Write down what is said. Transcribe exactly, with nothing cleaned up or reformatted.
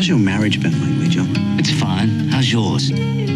How's your marriage been lately, Joe? It's fine. How's yours?